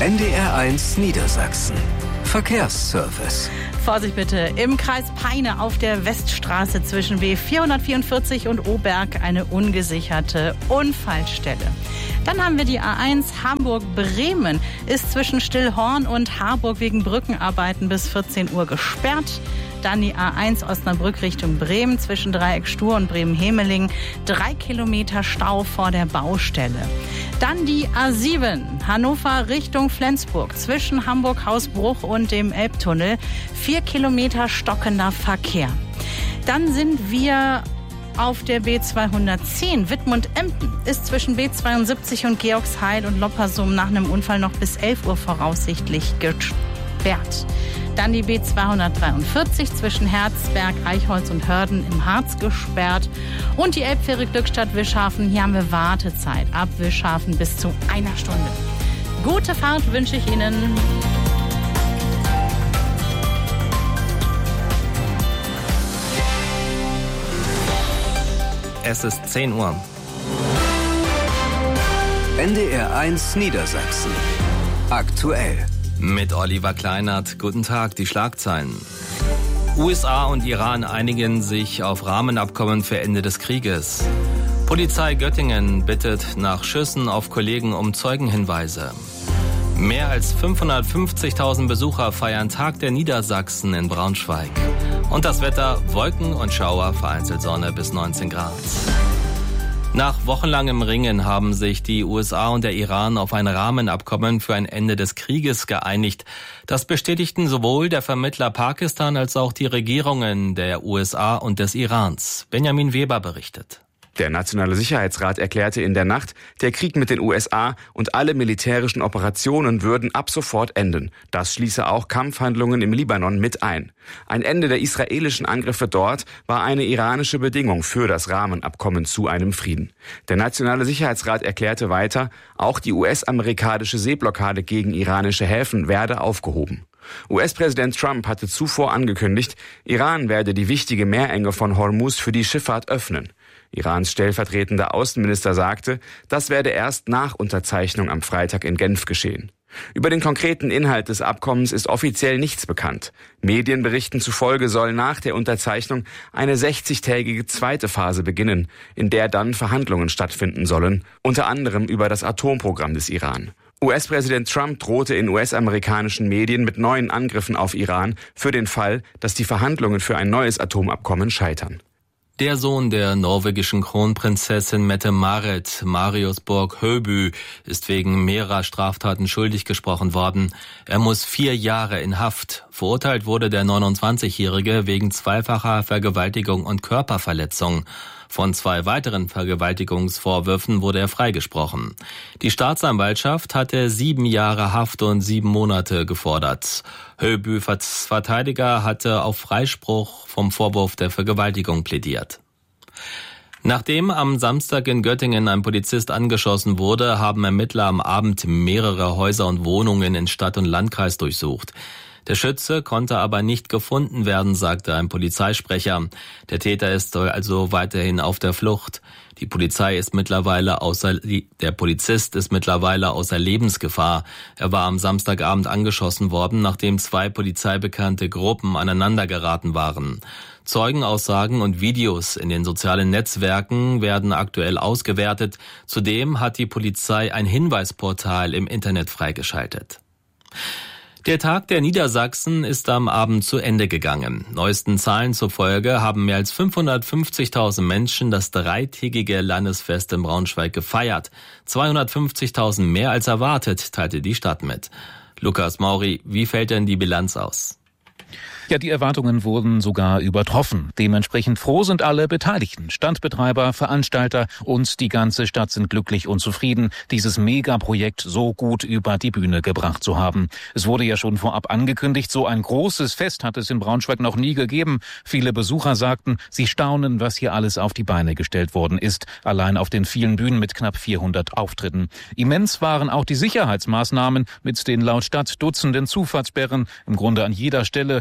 NDR1 Niedersachsen. Verkehrsservice. Vorsicht bitte, im Kreis Peine auf der Weststraße zwischen B444 und Oberg eine ungesicherte Unfallstelle. Dann haben wir die A1 Hamburg-Bremen, ist zwischen Stillhorn und Harburg wegen Brückenarbeiten bis 14 Uhr gesperrt. Dann die A1 Osnabrück Richtung Bremen zwischen Dreieck Stur und Bremen-Hemeling. 3 Kilometer Stau vor der Baustelle. Dann die A7 Hannover Richtung Flensburg zwischen Hamburg-Hausbruch und dem Elbtunnel. 4 Kilometer stockender Verkehr. Dann sind wir auf der B210 Wittmund-Emden, ist zwischen B72 und Georgsheil und Loppersum nach einem Unfall noch bis 11 Uhr voraussichtlich gesperrt. Dann die B243 zwischen Herzberg, Eichholz und Hörden im Harz gesperrt. Und die Elbfähre Glückstadt-Wischhafen, hier haben wir Wartezeit ab Wischhafen bis zu 1 Stunde. Gute Fahrt wünsche ich Ihnen. Es ist 10 Uhr. NDR1 Niedersachsen. Aktuell. Mit Oliver Kleinert. Guten Tag, die Schlagzeilen. USA und Iran einigen sich auf Rahmenabkommen für Ende des Krieges. Polizei Göttingen bittet nach Schüssen auf Kollegen um Zeugenhinweise. Mehr als 550.000 Besucher feiern Tag der Niedersachsen in Braunschweig. Und das Wetter, Wolken und Schauer, vereinzelt Sonne bis 19 Grad. Nach wochenlangem Ringen haben sich die USA und der Iran auf ein Rahmenabkommen für ein Ende des Krieges geeinigt. Das bestätigten sowohl der Vermittler Pakistan als auch die Regierungen der USA und des Irans. Benjamin Weber berichtet. Der Nationale Sicherheitsrat erklärte in der Nacht, der Krieg mit den USA und alle militärischen Operationen würden ab sofort enden. Das schließe auch Kampfhandlungen im Libanon mit ein. Ein Ende der israelischen Angriffe dort war eine iranische Bedingung für das Rahmenabkommen zu einem Frieden. Der Nationale Sicherheitsrat erklärte weiter, auch die US-amerikanische Seeblockade gegen iranische Häfen werde aufgehoben. US-Präsident Trump hatte zuvor angekündigt, Iran werde die wichtige Meerenge von Hormuz für die Schifffahrt öffnen. Irans stellvertretender Außenminister sagte, das werde erst nach Unterzeichnung am Freitag in Genf geschehen. Über den konkreten Inhalt des Abkommens ist offiziell nichts bekannt. Medienberichten zufolge soll nach der Unterzeichnung eine 60-tägige zweite Phase beginnen, in der dann Verhandlungen stattfinden sollen, unter anderem über das Atomprogramm des Iran. US-Präsident Trump drohte in US-amerikanischen Medien mit neuen Angriffen auf Iran für den Fall, dass die Verhandlungen für ein neues Atomabkommen scheitern. Der Sohn der norwegischen Kronprinzessin Mette-Marit, Marius Borg-Høby, ist wegen mehrerer Straftaten schuldig gesprochen worden. Er muss 4 Jahre in Haft. Verurteilt wurde der 29-Jährige wegen zweifacher Vergewaltigung und Körperverletzung. Von 2 weiteren Vergewaltigungsvorwürfen wurde er freigesprochen. Die Staatsanwaltschaft hatte 7 Jahre Haft und 7 Monate gefordert. Høbys Verteidiger hatte auf Freispruch vom Vorwurf der Vergewaltigung plädiert. Nachdem am Samstag in Göttingen ein Polizist angeschossen wurde, haben Ermittler am Abend mehrere Häuser und Wohnungen in Stadt und Landkreis durchsucht. Der Schütze konnte aber nicht gefunden werden, sagte ein Polizeisprecher. Der Täter ist also weiterhin auf der Flucht. Der Polizist ist mittlerweile außer Lebensgefahr. Er war am Samstagabend angeschossen worden, nachdem 2 polizeibekannte Gruppen aneinandergeraten waren. Zeugenaussagen und Videos in den sozialen Netzwerken werden aktuell ausgewertet. Zudem hat die Polizei ein Hinweisportal im Internet freigeschaltet. Der Tag der Niedersachsen ist am Abend zu Ende gegangen. Neuesten Zahlen zufolge haben mehr als 550.000 Menschen das 3-tägige Landesfest in Braunschweig gefeiert. 250.000 mehr als erwartet, teilte die Stadt mit. Lukas Mauri, wie fällt denn die Bilanz aus? Ja, die Erwartungen wurden sogar übertroffen. Dementsprechend froh sind alle Beteiligten. Standbetreiber, Veranstalter und die ganze Stadt sind glücklich und zufrieden, dieses Megaprojekt so gut über die Bühne gebracht zu haben. Es wurde ja schon vorab angekündigt, so ein großes Fest hat es in Braunschweig noch nie gegeben. Viele Besucher sagten, sie staunen, was hier alles auf die Beine gestellt worden ist. Allein auf den vielen Bühnen mit knapp 400 Auftritten. Immens waren auch die Sicherheitsmaßnahmen mit den laut Stadt Dutzenden Zufahrtssperren, im Grunde an jeder Stelle,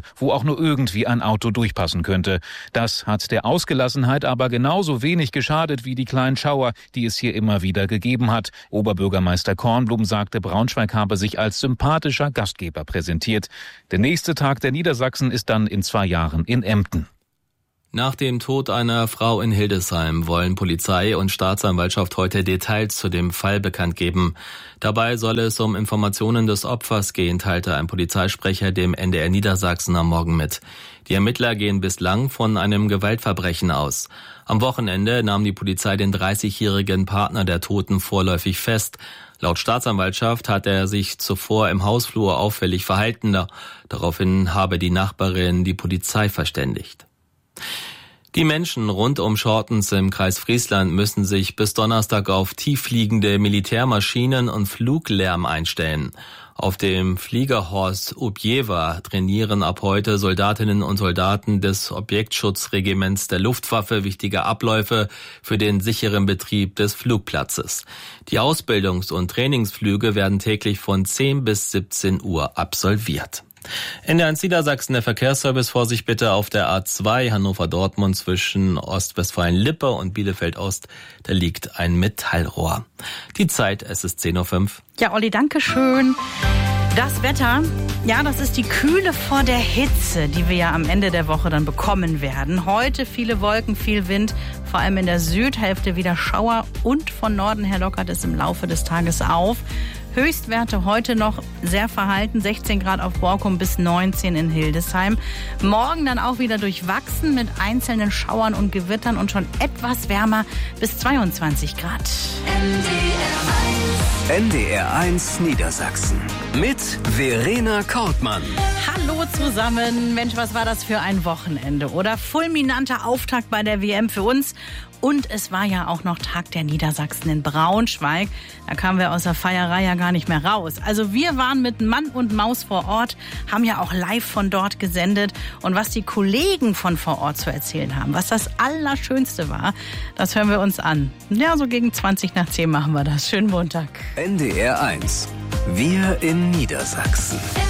Stelle, wo auch nur irgendwie ein Auto durchpassen könnte. Das hat der Ausgelassenheit aber genauso wenig geschadet wie die kleinen Schauer, die es hier immer wieder gegeben hat. Oberbürgermeister Kornblum sagte, Braunschweig habe sich als sympathischer Gastgeber präsentiert. Der nächste Tag der Niedersachsen ist dann in 2 Jahren in Emden. Nach dem Tod einer Frau in Hildesheim wollen Polizei und Staatsanwaltschaft heute Details zu dem Fall bekannt geben. Dabei soll es um Informationen des Opfers gehen, teilte ein Polizeisprecher dem NDR Niedersachsen am Morgen mit. Die Ermittler gehen bislang von einem Gewaltverbrechen aus. Am Wochenende nahm die Polizei den 30-jährigen Partner der Toten vorläufig fest. Laut Staatsanwaltschaft hat er sich zuvor im Hausflur auffällig verhalten. Daraufhin habe die Nachbarin die Polizei verständigt. Die Menschen rund um Schortens im Kreis Friesland müssen sich bis Donnerstag auf tieffliegende Militärmaschinen und Fluglärm einstellen. Auf dem Fliegerhorst Ubjewa trainieren ab heute Soldatinnen und Soldaten des Objektschutzregiments der Luftwaffe wichtige Abläufe für den sicheren Betrieb des Flugplatzes. Die Ausbildungs- und Trainingsflüge werden täglich von 10 bis 17 Uhr absolviert. Ende ans Niedersachsen, der Verkehrsservice, Vorsicht bitte auf der A2 Hannover-Dortmund zwischen Ostwestfalen-Lippe und Bielefeld-Ost. Da liegt ein Metallrohr. Die Zeit, es ist 10:05 Uhr. Ja, Olli, danke schön. Das Wetter, ja, das ist die Kühle vor der Hitze, die wir ja am Ende der Woche dann bekommen werden. Heute viele Wolken, viel Wind, vor allem in der Südhälfte wieder Schauer und von Norden her lockert es im Laufe des Tages auf. Höchstwerte heute noch sehr verhalten, 16 Grad auf Borkum bis 19 in Hildesheim. Morgen dann auch wieder durchwachsen mit einzelnen Schauern und Gewittern und schon etwas wärmer bis 22 Grad. NDR 1 Niedersachsen mit Verena Kortmann. Hallo zusammen. Mensch, was war das für ein Wochenende, oder? Fulminanter Auftakt bei der WM für uns. Und es war ja auch noch Tag der Niedersachsen in Braunschweig. Da kamen wir aus der Feierei ja gar nicht mehr raus. Also wir waren mit Mann und Maus vor Ort, haben ja auch live von dort gesendet. Und was die Kollegen von vor Ort zu erzählen haben, was das Allerschönste war, das hören wir uns an. Ja, so gegen 20 nach 10 machen wir das. Schönen Montag. NDR 1. Wir in Niedersachsen.